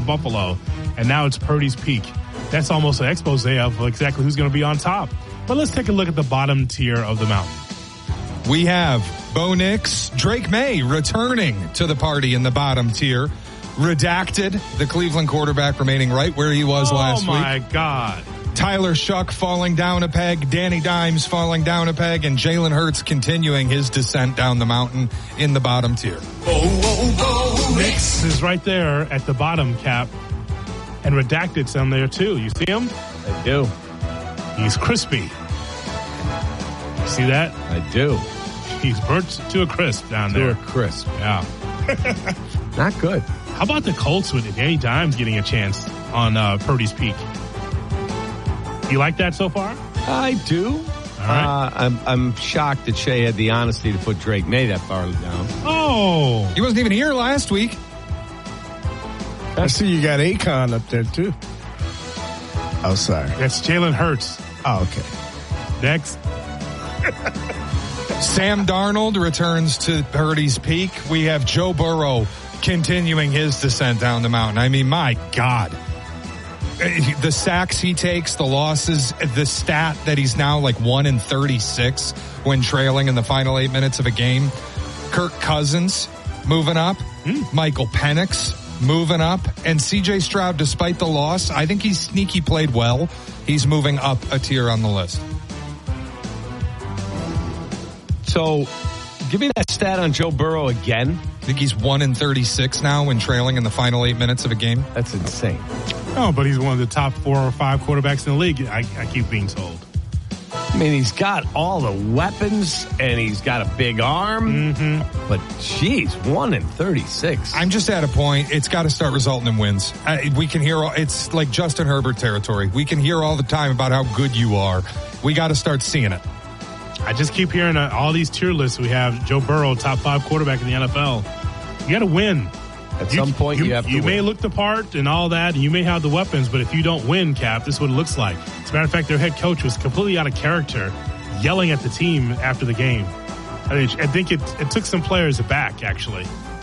Buffalo, and now it's Purdy's Peak. That's almost an expose of exactly who's going to be on top. But let's take a look at the bottom tier of the mountain. We have Bo Nix, Drake May returning to the party in the bottom tier. Redacted, the Cleveland quarterback remaining right where he was last week. Oh, my God. Tyler Shuck falling down a peg, Danny Dimes falling down a peg, and Jalen Hurts continuing his descent down the mountain in the bottom tier. Nix is right there at the bottom, Cap. And Redacted's on there, too. You see him? I do. He's crispy. See that? I do. He's burnt to a crisp down there. To a crisp. Yeah. Not good. How about the Colts with Danny Dimes getting a chance on Purdy's Peak? You like that so far? I do. All right. I'm shocked that Shea had the honesty to put Drake May that far down. Oh. He wasn't even here last week. I see you got Akon up there, too. Oh, sorry. That's Jalen Hurts. Oh, okay. Next. Sam Darnold returns to Purdy's Peak. We have Joe Burrow continuing his descent down the mountain. I mean, my God. The sacks he takes, the losses, the stat that he's now like 1-36 when trailing in the final 8 minutes of a game. Kirk Cousins moving up. Michael Penix moving up. And C.J. Stroud, despite the loss, I think he's sneaky played well. He's moving up a tier on the list. So, give me that stat on Joe Burrow again. I think he's 1-36 now when trailing in the final 8 minutes of a game. That's insane. Oh, but he's one of the top 4 or 5 quarterbacks in the league, I keep being told. I mean, he's got all the weapons, and he's got a big arm. Mm-hmm. But, geez, 1-36. I'm just at a point, it's got to start resulting in wins. We can hear, it's like Justin Herbert territory. We can hear all the time about how good you are. We got to start seeing it. I just keep hearing all these tier lists. We have Joe Burrow, top 5 quarterback in the NFL. You got to win. At some point, you have to win. You may look the part and all that, and you may have the weapons, but if you don't win, Cap, this is what it looks like. As a matter of fact, their head coach was completely out of character, yelling at the team after the game. I think it took some players aback, actually.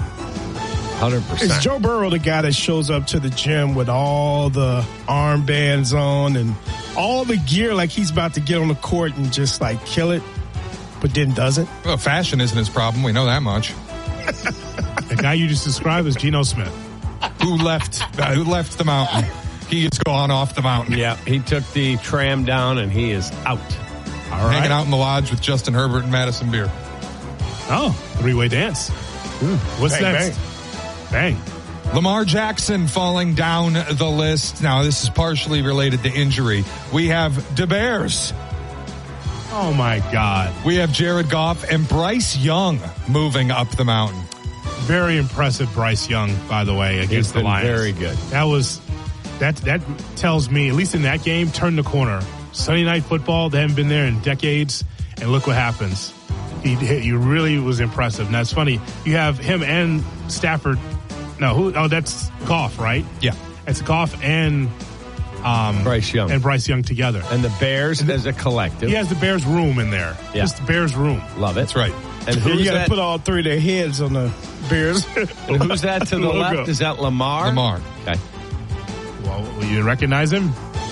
100%. Is Joe Burrow the guy that shows up to the gym with all the armbands on and all the gear like he's about to get on the court and just like kill it, but then doesn't? Well, fashion isn't his problem. We know that much. The guy you just described is Geno Smith. Who left the mountain. He is gone off the mountain. Yeah, he took the tram down and he is out. All right. Hanging out in the lodge with Justin Herbert and Madison Beer. Oh, three-way dance. What's bang, next? Bang. Lamar Jackson falling down the list. Now, this is partially related to injury. We have the Bears. Oh, my God. We have Jared Goff and Bryce Young moving up the mountain. Very impressive Bryce Young, by the way, against the Lions. Very good. That tells me, at least in that game, turn the corner. Sunday Night Football, they haven't been there in decades, and look what happens. He really was impressive. Now, it's funny. You have him and Stafford. That's Goff, right? Yeah. It's Goff and Bryce Young. And Bryce Young together. And the Bears as a collective. He has the Bears room in there. Yeah. Just the Bears room. Love it. That's right. And you got to put all 3 of their heads on the Bears. And who's that to the left? Is that Lamar? Lamar. Okay. Well, you recognize him?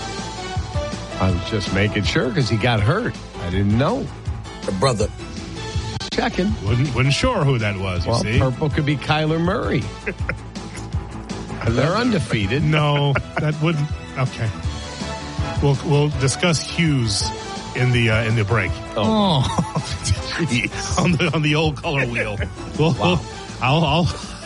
I was just making sure because he got hurt. I didn't know. The brother. Checking. Wasn't sure who that was, you see. Purple could be Kyler Murray. They're undefeated. No, that wouldn't. Okay. We'll discuss Hughes in the break. Oh. on the old color wheel. Wow. I'll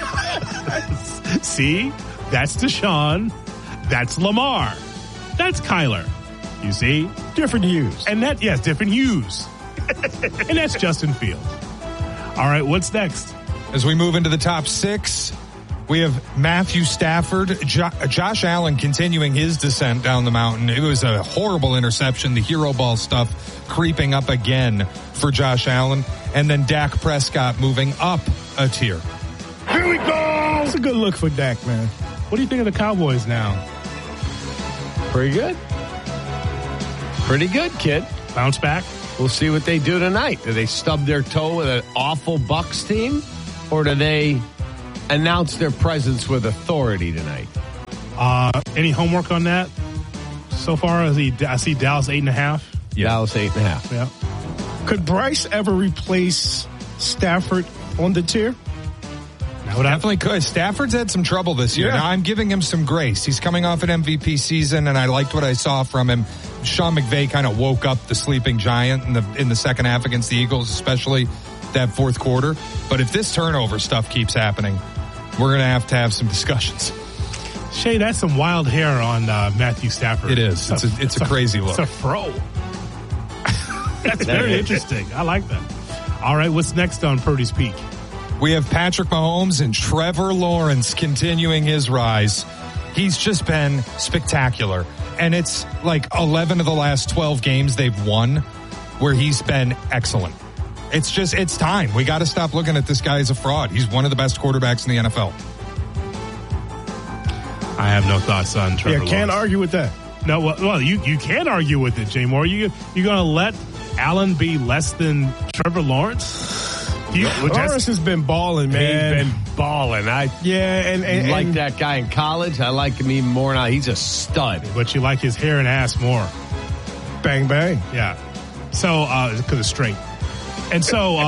see. That's Deshaun. That's Lamar. That's Kyler. You see, Different hues. and different hues. And that's Justin Fields. All right, what's next? As we move into the top 6, we have Matthew Stafford, Josh Allen continuing his descent down the mountain. It was a horrible interception. The hero ball stuff creeping up again for Josh Allen. And then Dak Prescott moving up a tier. Here we go. It's a good look for Dak, man. What do you think of the Cowboys now? Pretty good. Pretty good, kid. Bounce back? We'll see what they do tonight. Do they stub their toe with an awful Bucs team? Or do they announce their presence with authority tonight? Any homework on that so far? I see Dallas 8.5. Yeah. Dallas 8.5. Yeah. Could Bryce ever replace Stafford on the tier? Definitely could. Stafford's had some trouble this year. Yeah. Now, I'm giving him some grace. He's coming off an MVP season, and I liked what I saw from him. Sean McVay kind of woke up the sleeping giant in the second half against the Eagles, especially that fourth quarter. But if this turnover stuff keeps happening, we're going to have some discussions. Shay, that's some wild hair on Matthew Stafford. It is. It's a crazy look. It's a fro. That's very interesting. I like that. All right, what's next on Purdy's Peak? We have Patrick Mahomes and Trevor Lawrence continuing his rise. He's just been spectacular. And it's like 11 of the last 12 games they've won where he's been excellent. It's time. We got to stop looking at this guy as a fraud. He's one of the best quarterbacks in the NFL. I have no thoughts on Trevor Lawrence. Can't argue with that. No, well, you can argue with it, Jay Moore. You going to let Allen be less than Trevor Lawrence? Lawrence has been balling, man. He's been balling. And like that guy in college. I like him even more now. He's a stud. But you like his hair and ass more. Bang, bang. Yeah. So, because it's straight. And so,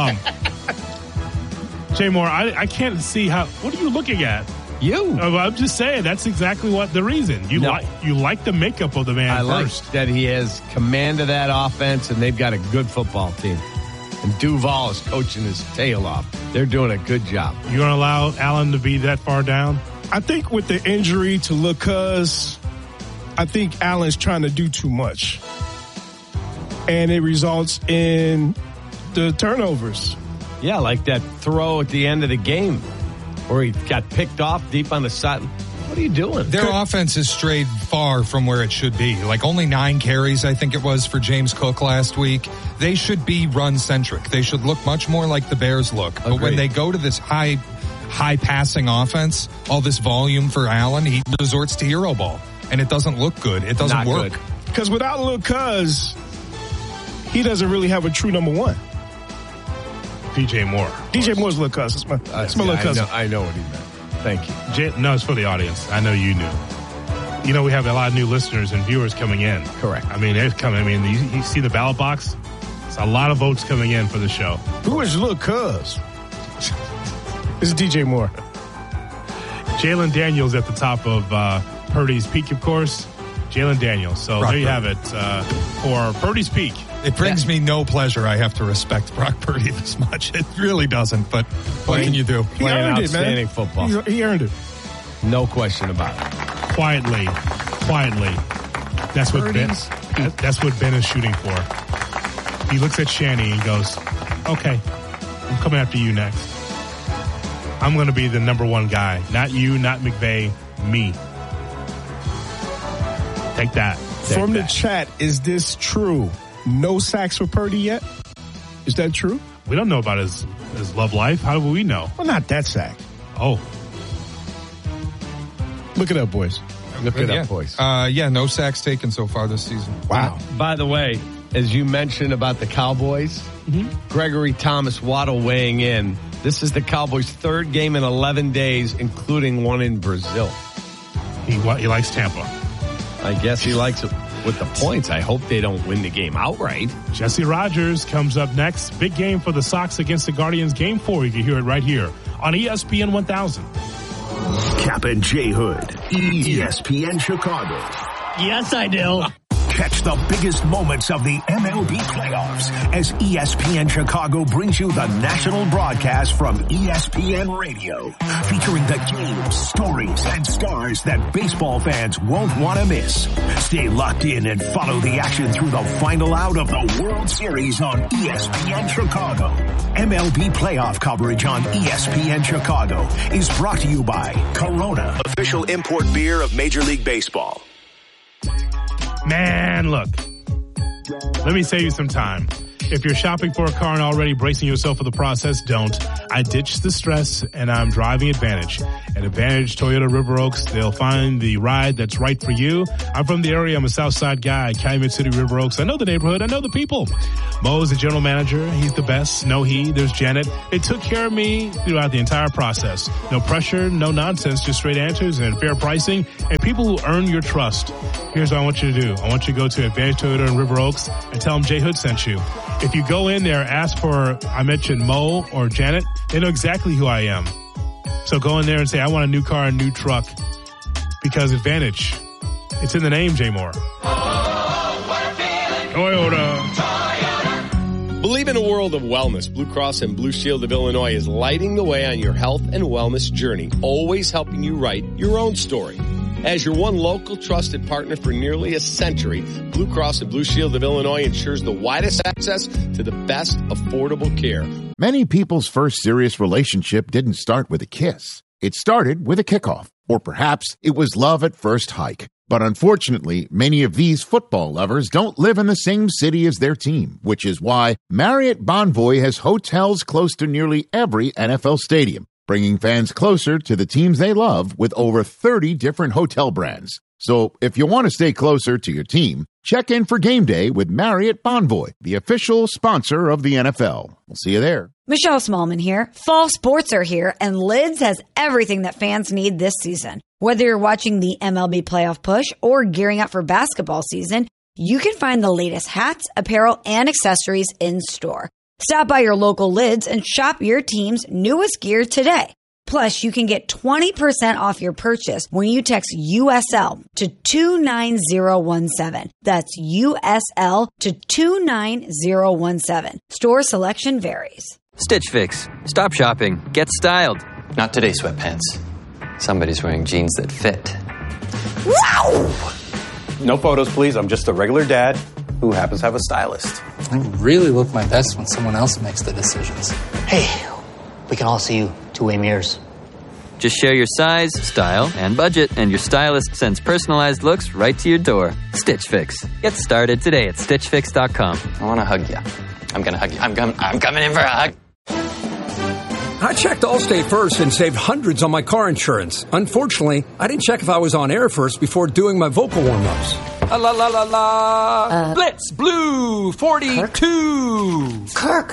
Jay Moore, I can't see what are you looking at? You. I'm just saying, that's exactly what the reason. You like the makeup of the man first. Like that he has command of that offense, and they've got a good football team. And Duval is coaching his tail off. They're doing a good job. You going to allow Allen to be that far down? I think with the injury to Lucas, I think Allen's trying to do too much. And it results in the turnovers. Yeah, like that throw at the end of the game where he got picked off deep on the side. What are you doing? Their offense has strayed far from where it should be. Like only 9 carries, I think it was, for James Cook last week. They should be run-centric. They should look much more like the Bears look. But Agreed. when they go to this high passing offense, all this volume for Allen, he resorts to hero ball. And it doesn't look good. It doesn't work. Because without Lucas, he doesn't really have a true number one. DJ Moore. DJ Moore's Lucas. It's my little cousin. I know what he meant. Thank you. No, it's for the audience. I know you knew. You know, we have a lot of new listeners and viewers coming in. Correct. I mean, they're coming. I mean, you see the ballot box? It's a lot of votes coming in for the show. Who is Lucas? This is DJ Moore. Jalen Daniels at the top of Purdy's Peak, of course. Jalen Daniels. So Brock there you Purdy. have it for Purdy's Peak. It brings me no pleasure. I have to respect Brock Purdy this much. It really doesn't, but what can you do? He Playing earned it, outstanding man. football. He earned it. No question about it. Quietly. That's what that's what Ben is shooting for. He looks at Shanny and goes, okay, I'm coming after you next. I'm going to be the number one guy. Not you, not McVay, me. Take that. From the chat, is this true? No sacks for Purdy yet? Is that true? We don't know about his love life. How do we know? Well, not that sack. Oh. Look it up, boys. Look it up, boys. No sacks taken so far this season. Wow. By the way, as you mentioned about the Cowboys, Gregory Thomas Waddle weighing in. This is the Cowboys' third game in 11 days, including one in Brazil. He likes Tampa. I guess he likes it with the points. I hope they don't win the game outright. Jesse Rogers comes up next. Big game for the Sox against the Guardians. Game 4. You can hear it right here on ESPN 1000. Cap and J Hood, ESPN Chicago. Yes, I do. Catch the biggest moments of the MLB playoffs as ESPN Chicago brings you the national broadcast from ESPN Radio, featuring the games, stories, and stars that baseball fans won't want to miss. Stay locked in and follow the action through the final out of the World Series on ESPN Chicago. MLB playoff coverage on ESPN Chicago is brought to you by Corona, official import beer of Major League Baseball. Man, look, let me save you some time. If you're shopping for a car and already bracing yourself for the process, don't. I ditched the stress and I'm driving Advantage. At Advantage Toyota River Oaks, they'll find the ride that's right for you. I'm from the area. I'm a Southside guy, Calumet City, River Oaks. I know the neighborhood. I know the people. Mo is the general manager. He's the best. No, there's Janet. They took care of me throughout the entire process. No pressure, no nonsense, just straight answers and fair pricing and people who earn your trust. Here's what I want you to do. I want you to go to Advantage Toyota in River Oaks and tell them Jay Hood sent you. If you go in there, ask for, I mentioned Mo or Janet, they know exactly who I am. So go in there and say, I want a new car, a new truck, because Advantage, it's in the name, Jay Moore. Toyota. Believe in a world of wellness. Blue Cross and Blue Shield of Illinois is lighting the way on your health and wellness journey, always helping you write your own story. As your one local trusted partner for nearly a century, Blue Cross and Blue Shield of Illinois ensures the widest access to the best affordable care. Many people's first serious relationship didn't start with a kiss. It started with a kickoff. Or perhaps it was love at first hike. But unfortunately, many of these football lovers don't live in the same city as their team, which is why Marriott Bonvoy has hotels close to nearly every NFL stadium, bringing fans closer to the teams they love with over 30 different hotel brands. So if you want to stay closer to your team, check in for game day with Marriott Bonvoy, the official sponsor of the NFL. We'll see you there. Michelle Smallman here. Fall sports are here, and Lids has everything that fans need this season. Whether you're watching the MLB playoff push or gearing up for basketball season, you can find the latest hats, apparel, and accessories in store. Stop by your local Lids and shop your team's newest gear today. Plus, you can get 20% off your purchase when you text USL to 29017. That's USL to 29017. Store selection varies. Stitch Fix. Stop shopping. Get styled. Not today, sweatpants. Somebody's wearing jeans that fit. Wow! No photos, please. I'm just a regular dad who happens to have a stylist. I really look my best when someone else makes the decisions. Hey, we can all see you two-way mirrors. Just share your size, style, and budget, and your stylist sends personalized looks right to your door. Stitch Fix. Get started today at StitchFix.com. I want to hug you. I'm going to hug you. I'm coming in for a hug. I checked Allstate first and saved hundreds on my car insurance. Unfortunately, I didn't check if I was on air first before doing my vocal warm-ups. La la la la. Blitz Blue 42. Kirk.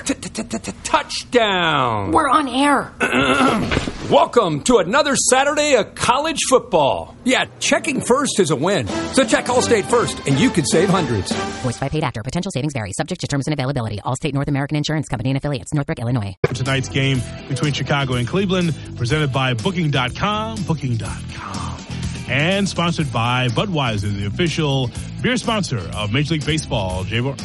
Touchdown. We're on air. Welcome to another Saturday of college football. Yeah, checking first is a win. So check Allstate first, and you could save hundreds. Voiced by paid actor. Potential savings vary. Subject to terms and availability. Allstate North American Insurance Company and affiliates. Northbrook, Illinois. Tonight's game between Chicago and Cleveland, presented by Booking.com. Booking.com. And sponsored by Budweiser, the official beer sponsor of Major League Baseball. Jay Moore.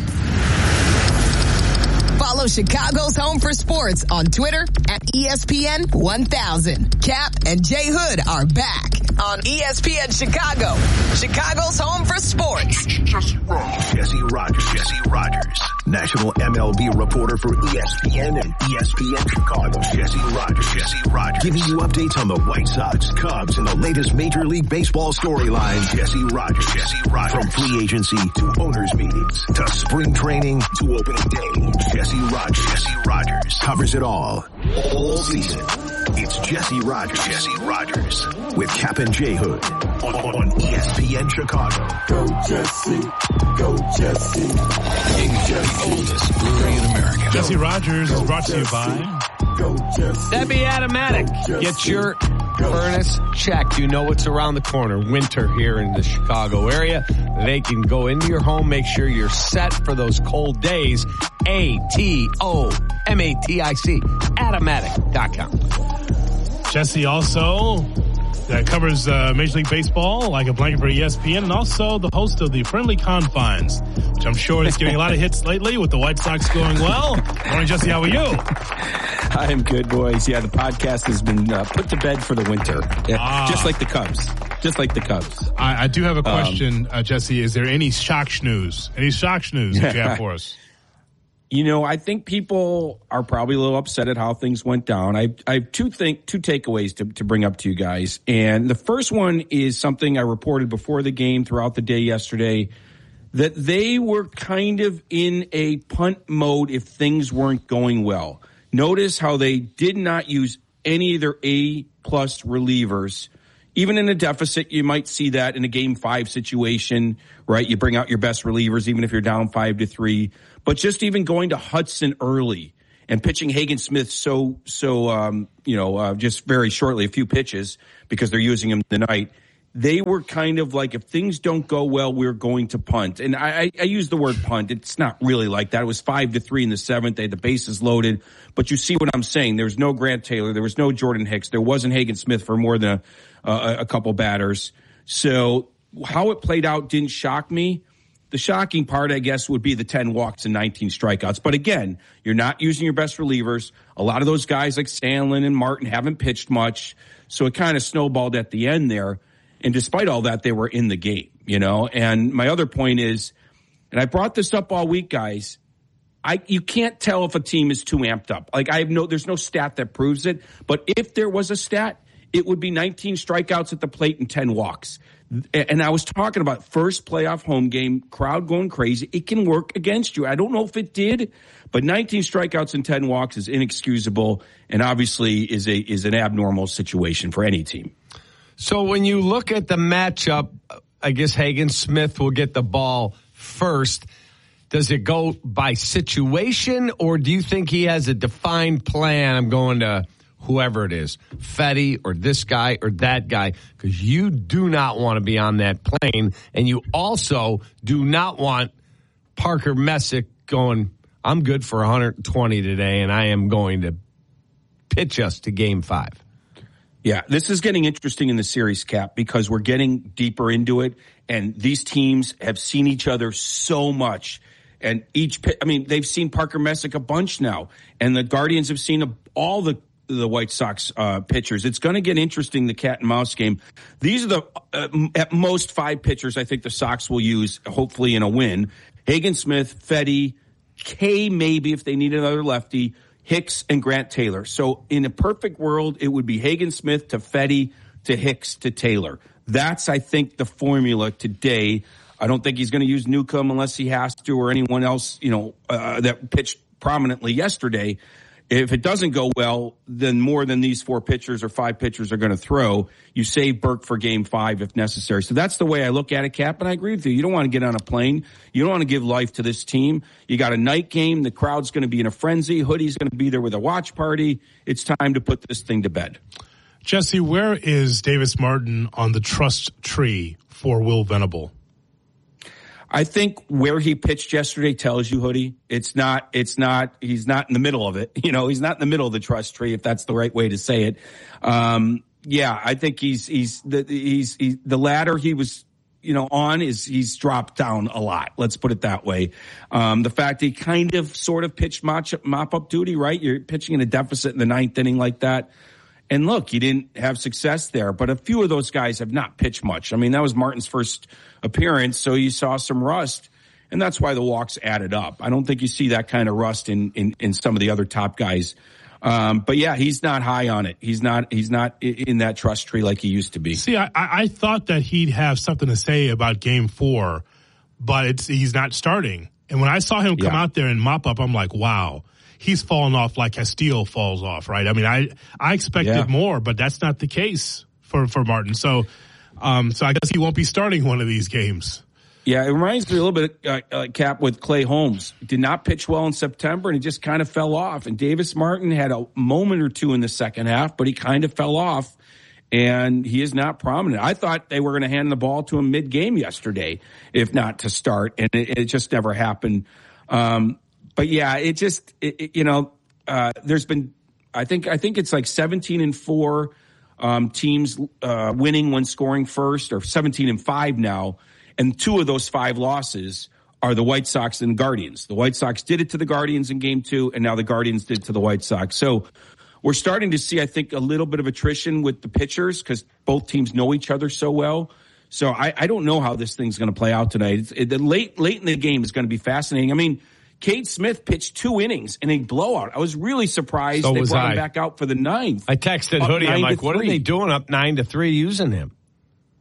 Follow Chicago's Home for Sports on Twitter at ESPN 1000. Cap and Jay Hood are back on ESPN Chicago. Chicago's Home for Sports. Jesse Rogers, national MLB reporter for ESPN and ESPN Chicago. Jesse Rogers, giving you updates on the White Sox, Cubs, and the latest Major League Baseball storylines. Jesse Rogers, from free agency to owners meetings to spring training to opening day. Jesse Rogers covers it all season. It's Jesse Rogers with Cap and J Hood on ESPN Chicago. Go Jesse, oldest brewery in America. Jesse Rogers is brought to you by Debbie Automatic. Get your furnace checked. You know what's around the corner. Winter here in the Chicago area. They can go into your home, make sure you're set for those cold days. ATOMATIC. Automatic.com. Jesse also that covers Major League Baseball like a blanket for ESPN, and also the host of the Friendly Confines, which I'm sure is getting a lot of hits lately with the White Sox going well. Morning, Jesse. How are you? I am good, boys. Yeah, the podcast has been put to bed for the winter. Yeah, just like the Cubs. I do have a question, Jesse. Is there any shock news? That you have for us? You know, I think people are probably a little upset at how things went down. I have two takeaways to bring up to you guys. And the first one is something I reported before the game throughout the day yesterday. that they were kind of in a punt mode if things weren't going well. Notice how they did not use any of their A-plus relievers. Even in a deficit, you might see that in a Game 5 situation, right? You bring out your best relievers, even if you're down 5-3. But just even going to Hudson early and pitching Hagen Smith just very shortly, a few pitches, because they're using him tonight. They were kind of like, if things don't go well, we're going to punt. And I use the word punt. It's not really like that. It was 5-3 in the 7th. They had the bases loaded. But you see what I'm saying. There was no Grant Taylor. There was no Jordan Hicks. There wasn't Hagen Smith for more than a couple batters. So how it played out didn't shock me. The shocking part, I guess, would be the 10 walks and 19 strikeouts. But again, you're not using your best relievers. A lot of those guys like Stanlin and Martin haven't pitched much. So it kind of snowballed at the end there. And despite all that, they were in the game, And my other point is, and I brought this up all week, guys, you can't tell if a team is too amped up. Like, there's no stat that proves it. But if there was a stat, it would be 19 strikeouts at the plate and 10 walks. And I was talking about first playoff home game, crowd going crazy. It can work against you. I don't know if it did, but 19 strikeouts and 10 walks is inexcusable and obviously is an abnormal situation for any team. So when you look at the matchup, I guess Hagen Smith will get the ball first. Does it go by situation, or do you think he has a defined plan? I'm going to whoever it is, Fetty or this guy or that guy, because you do not want to be on that plane, and you also do not want Parker Messick going, I'm good for 120 today, and I am going to pitch us to Game 5. Yeah, this is getting interesting in the series, Cap, because we're getting deeper into it, and these teams have seen each other so much. And they've seen Parker Messick a bunch now, and the Guardians have seen all the White Sox pitchers. It's going to get interesting, the cat and mouse game. These are the at most 5 pitchers I think the Sox will use, hopefully in a win. Hagen Smith, Fetty, Kay maybe if they need another lefty, Hicks, and Grant Taylor. So in a perfect world, it would be Hagen Smith to Fetty to Hicks to Taylor. That's, I think, the formula today. I don't think he's going to use Newcomb unless he has to, or anyone else, that pitched prominently yesterday. If it doesn't go well, then more than these 4 pitchers or 5 pitchers are going to throw. You save Burke for Game 5 if necessary. So that's the way I look at it, Cap, and I agree with you. You don't want to get on a plane. You don't want to give life to this team. You got a night game. The crowd's going to be in a frenzy. Hoodie's going to be there with a watch party. It's time to put this thing to bed. Jesse, where is Davis Martin on the trust tree for Will Venable? I think where he pitched yesterday tells you, Hoodie. He's not in the middle of it. He's not in the middle of the trust tree, if that's the right way to say it. I think he's the ladder he was, on he's dropped down a lot. Let's put it that way. The fact he kind of sort of pitched mop up duty, right? You're pitching in a deficit in the 9th inning like that. And look, he didn't have success there, but a few of those guys have not pitched much. I mean, that was Martin's first appearance, so you saw some rust, and that's why the walks added up. I don't think you see that kind of rust in some of the other top guys. But yeah, he's not high on it. He's not in that trust tree like he used to be. See, I thought that he'd have something to say about Game 4, but he's not starting. And when I saw him come out there and mop up, I'm like, wow. He's fallen off like Castillo falls off, right? I mean, I expected more, but that's not the case for Martin. So I guess he won't be starting one of these games. Yeah, it reminds me a little bit, Cap, with Clay Holmes. Did not pitch well in September, and he just kind of fell off. And Davis Martin had a moment or two in the second half, but he kind of fell off, and he is not prominent. I thought they were going to hand the ball to him mid-game yesterday, if not to start, and it just never happened. But yeah, there's been, I think it's like 17-4 teams winning when scoring first, or 17-5 now, and 2 of those 5 losses are the White Sox and Guardians. The White Sox did it to the Guardians in Game 2, and now the Guardians did it to the White Sox. So we're starting to see, I think, a little bit of attrition with the pitchers because both teams know each other so well. So I don't know how this thing's going to play out tonight. Late in the game is going to be fascinating. I mean, Cade Smith pitched 2 innings in a blowout. I was really surprised they brought him back out for the 9th. I texted Hoodie. I'm like, what are they doing up 9-3 using him?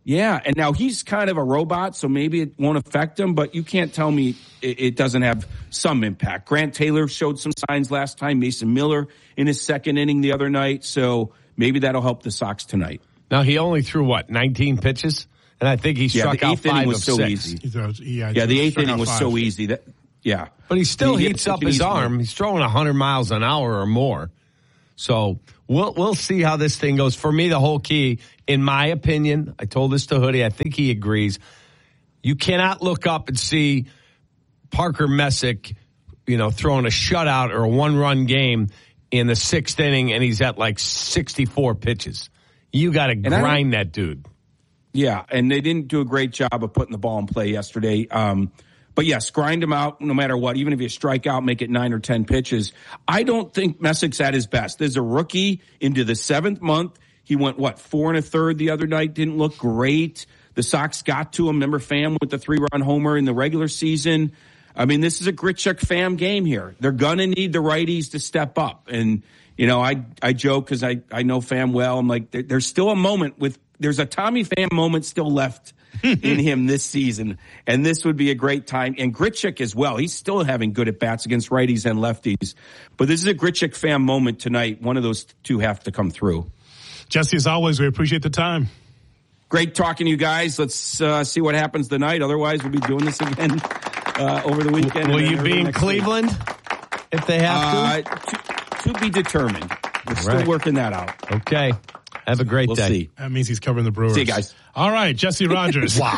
Yeah, and now he's kind of a robot, so maybe it won't affect him, but you can't tell me it doesn't have some impact. Grant Taylor showed some signs last time, Mason Miller in his second inning the other night, so maybe that'll help the Sox tonight. Now, he only threw, 19 pitches? And I think he struck out 5 of 6. Easy. The eighth inning was so easy. But he still heats up his arm. He's throwing 100 miles an hour or more. So we'll see how this thing goes. For me, the whole key, in my opinion, I told this to Hoodie, I think he agrees, you cannot look up and see Parker Messick, throwing a shutout or a one-run game in the 6th inning, and he's at 64 pitches. You got to grind that dude. Yeah, and they didn't do a great job of putting the ball in play yesterday. But yes, grind him out no matter what. Even if you strike out, make it 9 or 10 pitches. I don't think Messick's at his best. There's a rookie into the 7th month. He went, 4 1/3 the other night. Didn't look great. The Sox got to him. Remember Pham with the 3-run homer in the regular season. I mean, this is a Grichuk Pham game here. They're going to need the righties to step up. And, I joke because I know Pham well. I'm like, there's still a moment there's a Tommy Pham moment still left in him this season, and this would be a great time. And Grichuk as well. He's still having good at-bats against righties and lefties. But this is a Grichuk Pham moment tonight. One of those two have to come through. Jesse, as always, we appreciate the time. Great talking to you guys. Let's see what happens tonight. Otherwise, we'll be doing this again over the weekend. Will you be in Cleveland if they have to be determined. We're still working that out. Okay. Have a great day. See. That means he's covering the Brewers. See you guys. All right, Jesse Rogers. Wow.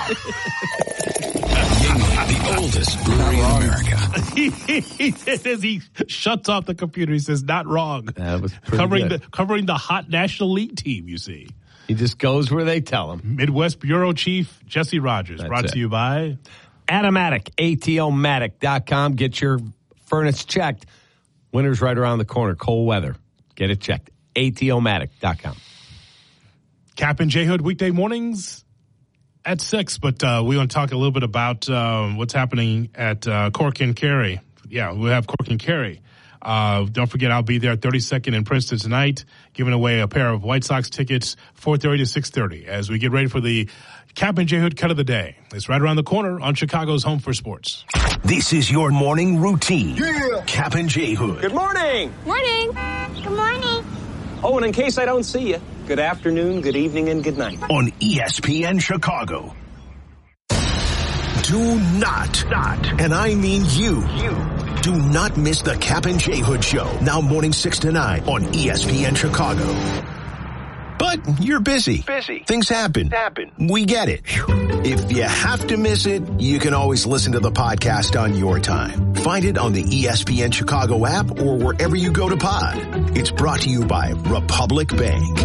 The oldest brewery in America. He shuts off the computer. He says, not wrong. That was pretty covering the hot National League team, you see. He just goes where they tell him. Midwest Bureau Chief Jesse Rogers. Brought to you by Atomatic, ATOmatic.com. Get your furnace checked. Winter's right around the corner. Cold weather. Get it checked. ATOmatic.com. Cap and J Hood weekday mornings at 6, but we want to talk a little bit about what's happening at Cork and Kerry. Yeah, we'll have Cork and Kerry. Don't forget, I'll be there at 32nd in Princeton tonight, giving away a pair of White Sox tickets, 4:30 to 6:30, as we get ready for the Cap and J Hood cut of the day. It's right around the corner on Chicago's Home for Sports. This is your morning routine. Yeah. Cap and J Hood. Good morning. Morning. Good morning. Oh, and in case I don't see you, good afternoon, good evening, and good night. On ESPN Chicago. Do not, and I mean you, do not miss the Cap and J Hood Show, now morning 6 to 9 on ESPN Chicago. But you're busy. Things happen. We get it. If you have to miss it, you can always listen to the podcast on your time. Find it on the ESPN Chicago app or wherever you go to pod. It's brought to you by Republic Bank.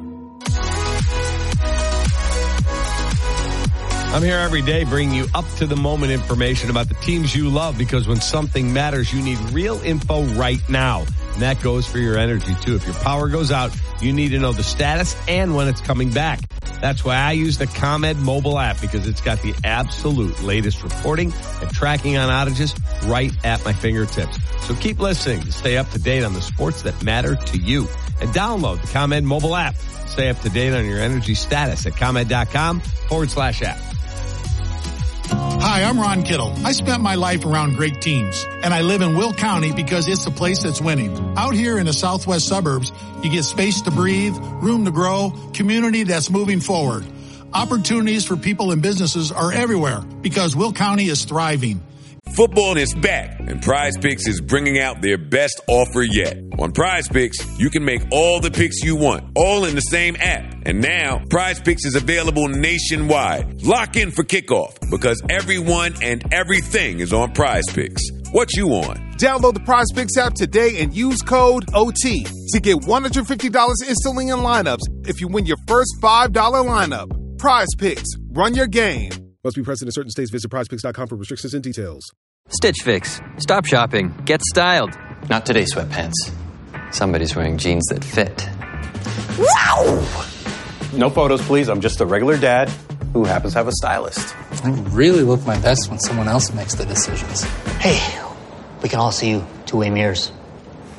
I'm here every day bringing you up-to-the-moment information about the teams you love, because when something matters, you need real info right now. And that goes for your energy, too. If your power goes out, you need to know the status and when it's coming back. That's why I use the ComEd mobile app, because it's got the absolute latest reporting and tracking on outages right at my fingertips. So keep listening to stay up to date on the sports that matter to you. And download the ComEd mobile app. Stay up to date on your energy status at ComEd.com/app. Hi, I'm Ron Kittle. I spent my life around great teams, and I live in Will County because it's the place that's winning. Out here in the southwest suburbs, you get space to breathe, room to grow, community that's moving forward. Opportunities for people and businesses are everywhere because Will County is thriving. Football is back, and PrizePicks is bringing out their best offer yet. On PrizePicks, you can make all the picks you want, all in the same app. And now, PrizePicks is available nationwide. Lock in for kickoff, because everyone and everything is on PrizePicks. What you on? Download the PrizePicks app today and use code OT to get $150 instantly in lineups if you win your first $5 lineup. PrizePicks. Run your game. Must be present in certain states. Visit prizepicks.com for restrictions and details. Stitch Fix. Stop shopping. Get styled. Not today, sweatpants. Somebody's wearing jeans that fit. Wow! No photos, please. I'm just a regular dad who happens to have a stylist. I really look my best when someone else makes the decisions. Hey, we can all see you two-way mirrors.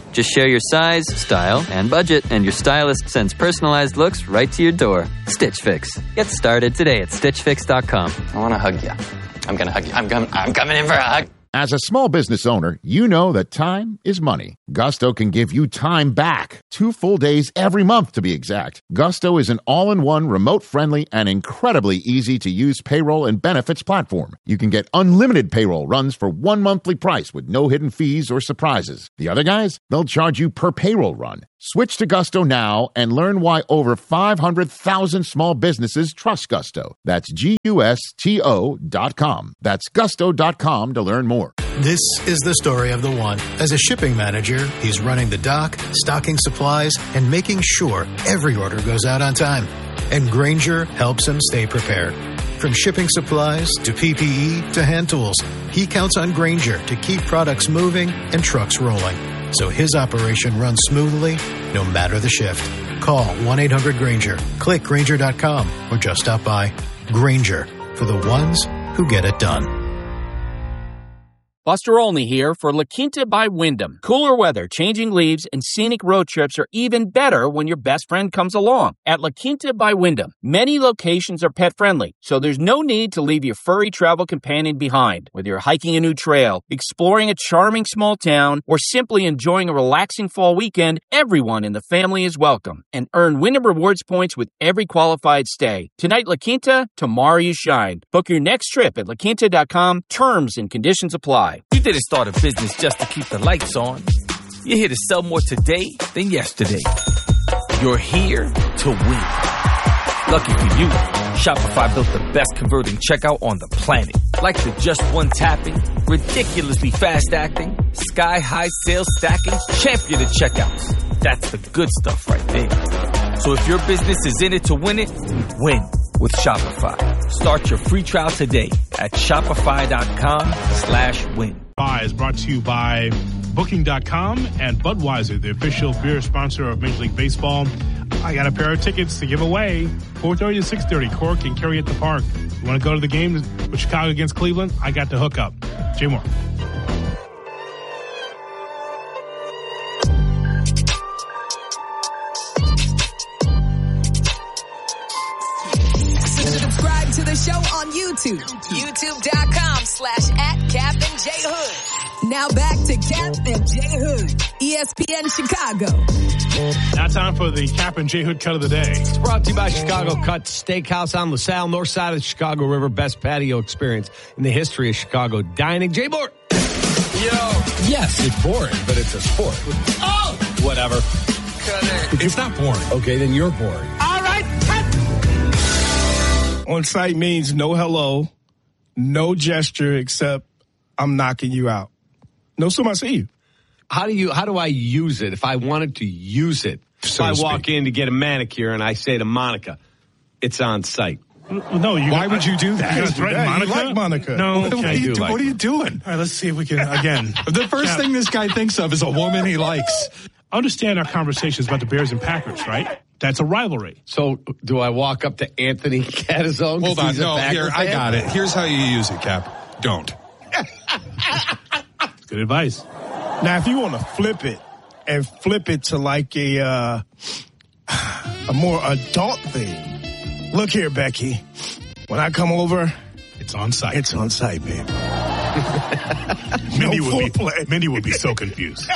Just share your size, style, and budget, and your stylist sends personalized looks right to your door. Stitch Fix. Get started today at StitchFix.com. I want to hug you. I'm going to hug you. I'm coming in for a hug. As a small business owner, you know that time is money. Gusto can give you time back. 2 full days every month, to be exact. Gusto is an all-in-one, remote-friendly, and incredibly easy-to-use payroll and benefits platform. You can get unlimited payroll runs for 1 monthly price with no hidden fees or surprises. The other guys, they'll charge you per payroll run. Switch to Gusto now and learn why over 500,000 small businesses trust Gusto. That's GUSTO.com. That's Gusto.com to learn more. This is the story of the one. As a shipping manager, he's running the dock, stocking supplies, and making sure every order goes out on time. And Grainger helps him stay prepared. From shipping supplies to PPE to hand tools, he counts on Grainger to keep products moving and trucks rolling, so his operation runs smoothly no matter the shift. Call 1-800-GRAINGER, click Grainger.com, or just stop by. Grainger, for the ones who get it done. Buster Olney here for La Quinta by Wyndham. Cooler weather, changing leaves, and scenic road trips are even better when your best friend comes along. At La Quinta by Wyndham, many locations are pet-friendly, so there's no need to leave your furry travel companion behind. Whether you're hiking a new trail, exploring a charming small town, or simply enjoying a relaxing fall weekend, everyone in the family is welcome. And earn Wyndham Rewards points with every qualified stay. Tonight, La Quinta, tomorrow you shine. Book your next trip at LaQuinta.com. Terms and conditions apply. You didn't start a business just to keep the lights on. You're here to sell more today than yesterday. You're here to win. Lucky for you, Shopify built the best converting checkout on the planet. Like the just one tapping, ridiculously fast acting, sky-high sales stacking, champion of checkouts. That's the good stuff right there. So if your business is in it to win it, win with Shopify. Start your free trial today at shopify.com/win. Is brought to you by Booking.com and Budweiser, the official beer sponsor of Major League Baseball. I got a pair of tickets to give away, 4:30 to 6:30, Cork and Kerry at the Park. You want to go to the game with Chicago against Cleveland? I got the hookup. Jay Moore. Subscribe to the show on YouTube. YouTube.com/@CapandJHood. Now back to Cap and J Hood, ESPN Chicago. Now time for the Cap and J Hood cut of the day. It's brought to you by Chicago Cut Steakhouse on LaSalle, north side of the Chicago River. Best patio experience in the history of Chicago dining. Jay Moore. Yo. Yes, it's boring, but it's a sport. Oh! Whatever. It's not boring. Okay, then you're boring. All right, cut! On site means no hello, no gesture except I'm knocking you out. No, so I see you. How do I use it if I wanted to use it? So if I walk in to get a manicure and I say to Monica, it's on site. No, why would you do that? You threaten Monica? You like Monica. No, what are you doing? All right, let's see if we can, again. The first thing this guy thinks of is a woman he likes. Understand our conversations about the Bears and Packers, right? That's a rivalry. So do I walk up to Anthony Catazone? Hold on. No, here, I got it. Here's how you use it, Cap. Don't. Good advice. Now, if you want to flip it to like a more adult thing, look here, Becky. When I come over, it's on site. It's on site, baby. Mindy would be so confused.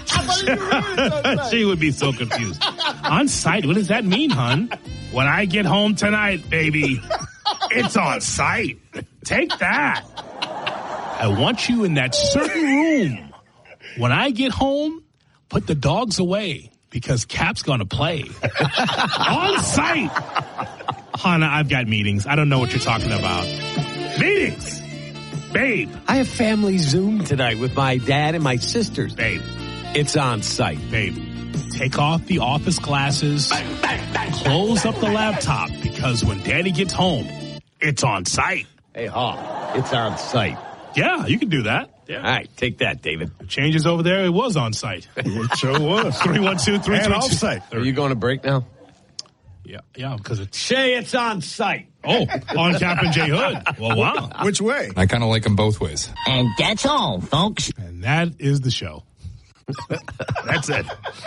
She would be so confused. On site? What does that mean, hon? When I get home tonight, baby, it's on site. Take that. I want you in that certain room. When I get home, put the dogs away because Cap's going to play. On site. Hannah, I've got meetings. I don't know what you're talking about. Meetings. Babe. I have family Zoom tonight with my dad and my sisters. Babe. It's on site. Babe. Take off the office glasses. Bang, bang, bang, close up the laptop because when Daddy gets home, it's on site. Hey, it's on site. Yeah, you can do that. Yeah. All right, take that, David. The changes over there, it was on site. It sure was. 312-332. And off site. Are you going to break now? Yeah, because it's... Shay, it's on site. Oh, on Cap and J Hood. Well, wow. Which way? I kind of like them both ways. And that's all, folks. And that is the show. That's it.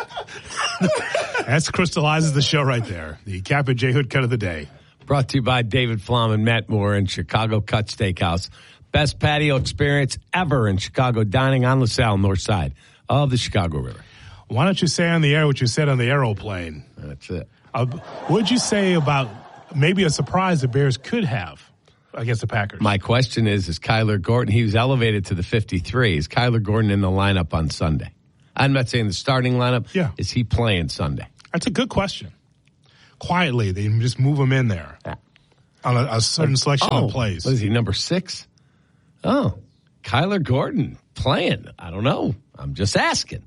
That crystallizes the show right there. The Cap and J Hood cut of the day. Brought to you by David Flom and Matt Moore in Chicago Cut Steakhouse. Best patio experience ever in Chicago dining on LaSalle, north side of the Chicago River. Why don't you say on the air what you said on the aeroplane? That's it. What did you say about maybe a surprise the Bears could have against the Packers? My question is Kyler Gordon, he was elevated to the 53. Is Kyler Gordon in the lineup on Sunday? I'm not saying the starting lineup. Yeah. Is he playing Sunday? That's a good question. Quietly, they just move him in there on a certain selection of plays. What is he, number 6? Oh, Kyler Gordon playing. I don't know. I'm just asking.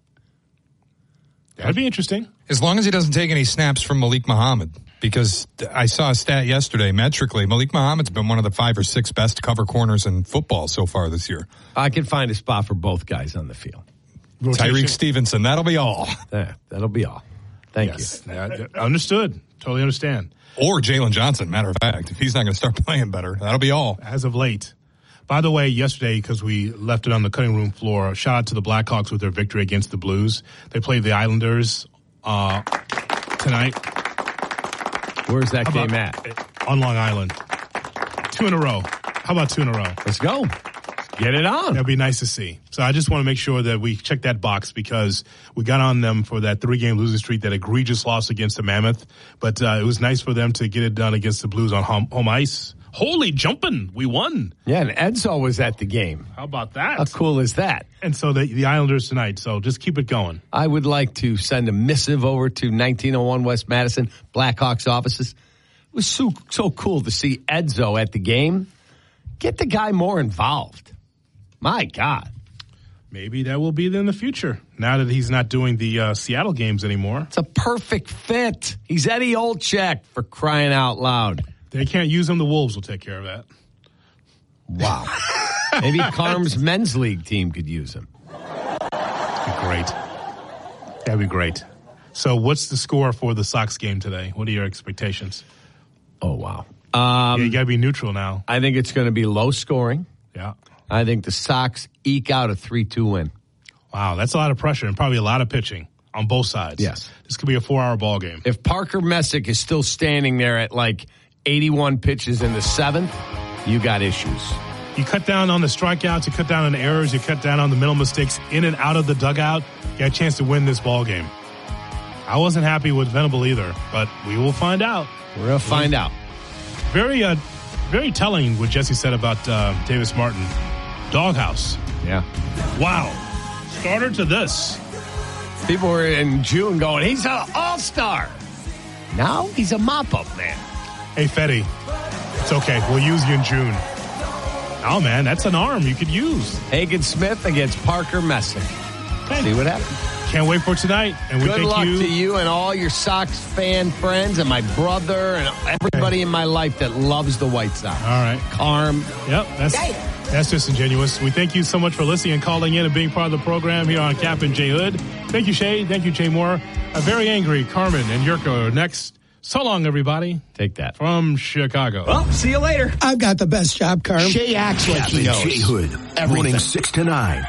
That'd be interesting. As long as he doesn't take any snaps from Malik Muhammad, because I saw a stat yesterday, metrically, Malik Muhammad's been one of the 5 or 6 best cover corners in football so far this year. I can find a spot for both guys on the field. Rotation. Tyreek Stevenson, that'll be all. That'll be all. Thank you. Understood. Totally understand. Or Jalen Johnson, matter of fact. If he's not going to start playing better, that'll be all. As of late. By the way, yesterday, because we left it on the cutting room floor, shout out to the Blackhawks with their victory against the Blues. They played the Islanders tonight. Where's that game at? On Long Island. 2 in a row. How about 2 in a row? Let's go. Get it on. That'd be nice to see. So I just want to make sure that we check that box because we got on them for that 3-game losing streak, that egregious loss against the Mammoth. But it was nice for them to get it done against the Blues on home ice. Holy jumping. We won. Yeah, and Edzo was at the game. How about that? How cool is that? And so the Islanders tonight. So just keep it going. I would like to send a missive over to 1901 West Madison, Blackhawks offices. It was so cool to see Edzo at the game. Get the guy more involved. My God. Maybe that will be in the future, now that he's not doing the Seattle games anymore. It's a perfect fit. He's Eddie Olczyk, for crying out loud. They can't use him. The Wolves will take care of that. Wow. Maybe Carm's men's league team could use him. That'd be great. That'd be great. So what's the score for the Sox game today? What are your expectations? Oh, wow. You got to be neutral now. I think it's going to be low scoring. Yeah. I think the Sox eke out a 3-2 win. Wow, that's a lot of pressure and probably a lot of pitching on both sides. Yes. This could be a 4-hour ball game. If Parker Messick is still standing there at like 81 pitches in the 7th, you got issues. You cut down on the strikeouts, you cut down on the errors, you cut down on the mental mistakes in and out of the dugout, you got a chance to win this ball game. I wasn't happy with Venable either, but we will find out. We're going to find out. Very telling what Jesse said about Davis Martin. Doghouse. Yeah. Wow. Starter to this. People were in June going, he's an all-star. Now he's a mop-up man. Hey, Fetty, it's okay. We'll use you in June. Oh, man, that's an arm you could use. Hagen Smith against Parker Messick. Okay. See what happens. Can't wait for tonight. And we Good luck to you and all your Sox fan friends and my brother and everybody in my life that loves the White Sox. All right. Carm. Yep, that's disingenuous. We thank you so much for listening and calling in and being part of the program here on Cap and J Hood. Thank you, Shay. Thank you, Jay Moore. A very angry Carmen and Yurko are next. So long, everybody. Take that. From Chicago. Well, see you later. I've got the best job, Carmen. Shay acts like he knows. J Hood, morning 6 to 9.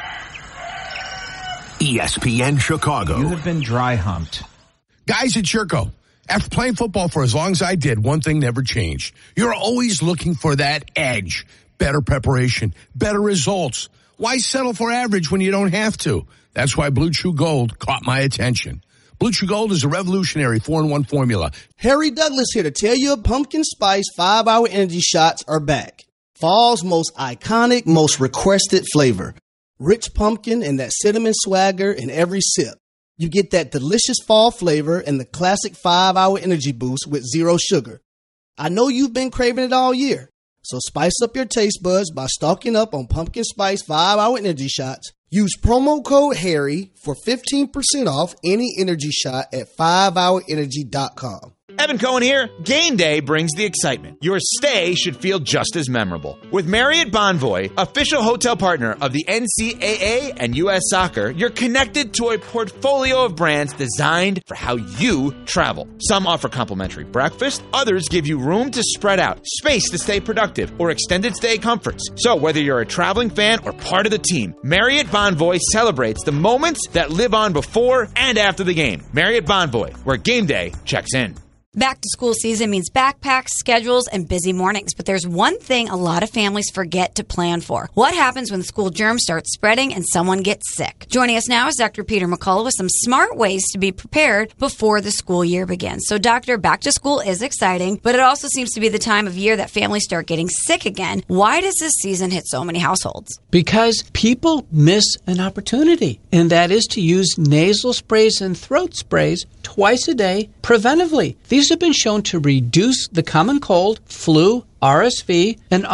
ESPN Chicago. You have been dry humped. Guys at Yurko, after playing football for as long as I did, one thing never changed. You're always looking for that edge. Better preparation, better results. Why settle for average when you don't have to? That's why Blue Chew Gold caught my attention. Blue Chew Gold is a revolutionary 4-in-1 formula. Harry Douglas here to tell you pumpkin spice 5-hour energy shots are back. Fall's most iconic, most requested flavor. Rich pumpkin and that cinnamon swagger in every sip. You get that delicious fall flavor and the classic 5-hour energy boost with zero sugar. I know you've been craving it all year, so spice up your taste buds by stocking up on pumpkin spice 5-hour energy shots. Use promo code HARRY for 15% off any energy shot at 5hourenergy.com. Evan Cohen here. Game day brings the excitement. Your stay should feel just as memorable. With Marriott Bonvoy, official hotel partner of the NCAA and U.S. Soccer, you're connected to a portfolio of brands designed for how you travel. Some offer complimentary breakfast, others give you room to spread out, space to stay productive, or extended stay comforts. So whether you're a traveling fan or part of the team, Marriott Bonvoy celebrates the moments that live on before and after the game. Marriott Bonvoy, where game day checks in. Back to school season means backpacks, schedules, and busy mornings. But there's one thing a lot of families forget to plan for. What happens when school germs start spreading and someone gets sick? Joining us now is Dr. Peter McCullough with some smart ways to be prepared before the school year begins. So, Doctor, back to school is exciting, but it also seems to be the time of year that families start getting sick again. Why does this season hit so many households? Because people miss an opportunity, and that is to use nasal sprays and throat sprays twice a day preventively. These have been shown to reduce the common cold, flu, RSV, and